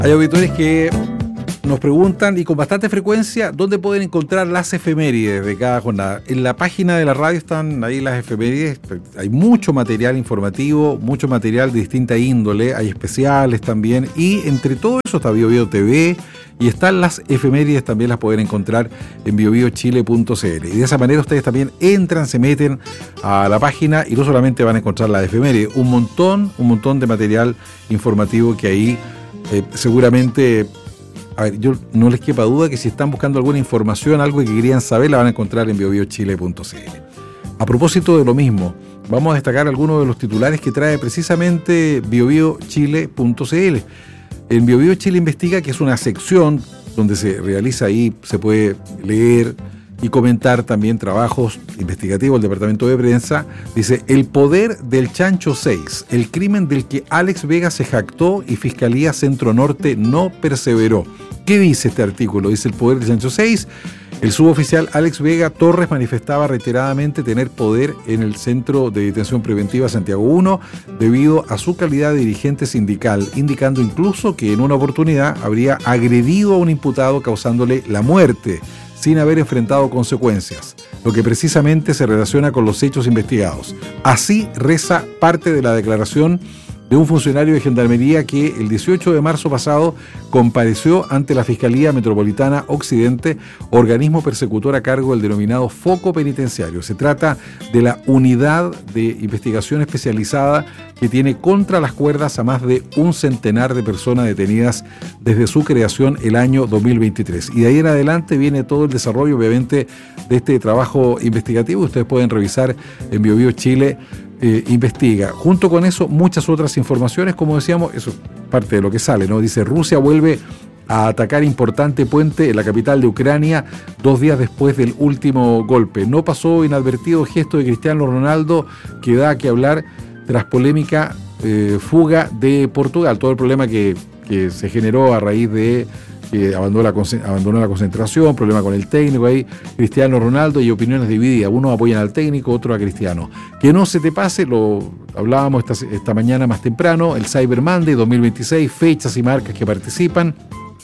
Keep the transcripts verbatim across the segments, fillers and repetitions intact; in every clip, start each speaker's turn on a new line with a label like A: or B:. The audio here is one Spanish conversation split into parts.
A: Hay auditores que nos preguntan, y con bastante frecuencia, dónde pueden encontrar las efemérides de cada jornada. En la página de la radio están ahí las efemérides. Hay mucho material informativo, mucho material de distinta índole, hay especiales también, y entre todo eso está Bio Bio T V, y están las efemérides, también las pueden encontrar en bio bio chile punto c l. Y de esa manera ustedes también entran, se meten a la página y no solamente van a encontrar las efemérides, un montón, un montón de material informativo que ahí eh, seguramente... A ver, yo no les quepa duda que si están buscando alguna información, algo que querían saber, la van a encontrar en bio bio chile punto c l. A propósito de lo mismo, vamos a destacar algunos de los titulares que trae precisamente bio bio chile punto c l. En Bio Bio Chile Investiga, que es una sección donde se realiza ahí, se puede leer y comentar también trabajos investigativos del Departamento de Prensa, dice: el poder del Chancho seis, el crimen del que Alex Vega se jactó y Fiscalía Centro Norte no perseveró. ¿Qué dice este artículo? Dice: el poder del Chancho seis, el suboficial Alex Vega Torres manifestaba reiteradamente tener poder en el Centro de Detención Preventiva Santiago uno debido a su calidad de dirigente sindical, indicando incluso que en una oportunidad habría agredido a un imputado causándole la muerte, sin haber enfrentado consecuencias, lo que precisamente se relaciona con los hechos investigados. Así reza parte de la declaración de un funcionario de Gendarmería que el dieciocho de marzo pasado compareció ante la Fiscalía Metropolitana Occidente, organismo persecutor a cargo del denominado Foco Penitenciario. Se trata de la unidad de investigación especializada que tiene contra las cuerdas a más de un centenar de personas detenidas desde su creación el año dos mil veintitrés. Y de ahí en adelante viene todo el desarrollo, obviamente, de este trabajo investigativo. Ustedes pueden revisar en Bio Bio Chile eh, Investiga. Junto con eso, muchas otras informaciones, como decíamos, eso es parte de lo que sale, ¿no? Dice: Rusia vuelve a atacar importante puente en la capital de Ucrania dos días después del último golpe. No pasó inadvertido gesto de Cristiano Ronaldo que da que hablar tras polémica eh, fuga de Portugal. Todo el problema que, que se generó a raíz de que abandonó la, abandonó la concentración, problema con el técnico ahí, Cristiano Ronaldo, y opiniones divididas. Unos apoyan al técnico, otros a Cristiano. Que no se te pase, lo hablábamos esta, esta mañana más temprano, el Cyber Monday dos mil veintiséis, fechas y marcas que participan,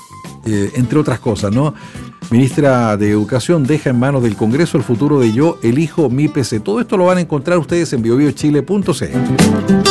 A: eh, entre otras cosas, ¿no? Ministra de Educación deja en manos del Congreso el futuro de Yo Elijo Mi P C. Todo esto lo van a encontrar ustedes en bio bio chile punto c l.